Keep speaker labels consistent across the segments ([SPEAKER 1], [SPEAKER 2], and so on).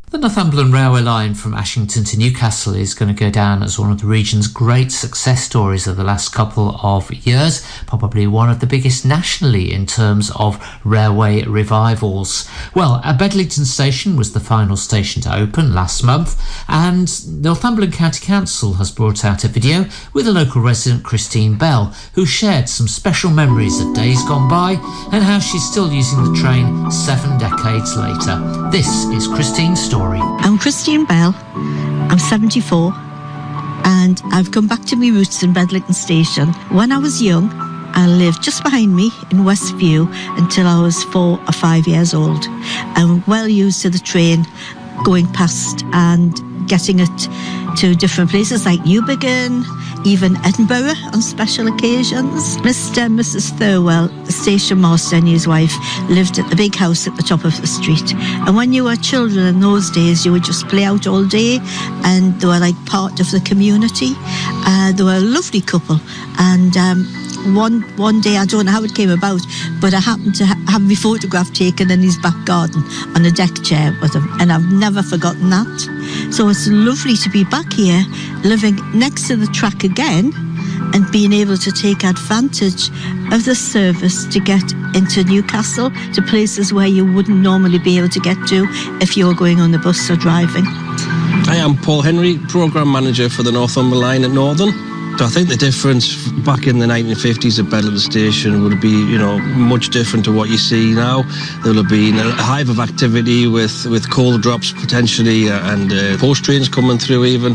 [SPEAKER 1] The Northumberland Railway line from Ashington to Newcastle is going to go down as one of the region's great success stories of the last couple of years, probably one of the biggest nationally in terms of railway revivals. Well, Bedlington Station was the final station to open last month, and Northumberland County Council has brought out a video with a local resident, Christine Bell, who shared some special memories of days gone by and how she's still using the train 7 decades later. This is Christine's story.
[SPEAKER 2] I'm Christine Bell, I'm 74, and I've come back to my roots in Bedlington Station. When I was young, I lived just behind me in Westview until I was 4 or 5 years old. I'm well used to the train going past and getting it to different places like Newbiggin, even Edinburgh on special occasions. Mr. and Mrs. Thirlwell, the station master and his wife, lived at the big house at the top of the street. And when you were children in those days, you would just play out all day, and they were like part of the community. They were a lovely couple, and one day, I don't know how it came about, but I happened to have my photograph taken in his back garden on a deck chair with him, and I've never forgotten that. So it's lovely to be back here, living next to the track again, and being able to take advantage of the service to get into Newcastle, to places where you wouldn't normally be able to get to if you were going on the bus or driving.
[SPEAKER 3] I am Paul Henry, Programme Manager for the Northumberland line at Northern. So I think the difference back in the 1950s at Bedlington Station would be, much different to what you see now. There will have been a hive of activity with coal drops potentially and post trains coming through even.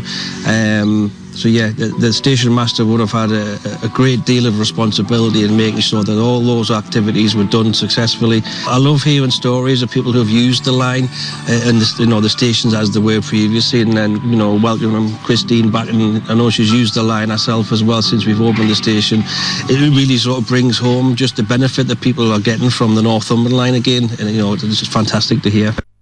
[SPEAKER 3] So yeah, the station master would have had a great deal of responsibility in making sure that all those activities were done successfully. I love hearing stories of people who have used the line and the stations as they were previously, and then welcoming Christine back, and I know she's used the line herself as well since we've opened the station. It really sort of brings home just the benefit that people are getting from the Northumberland line again, and it's just fantastic to hear.